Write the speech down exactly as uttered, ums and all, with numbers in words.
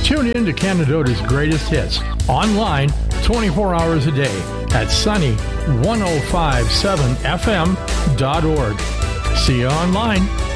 Tune in to Canadota's greatest hits online twenty-four hours a day at sunny ten fifty-seven f m dot org. See you online.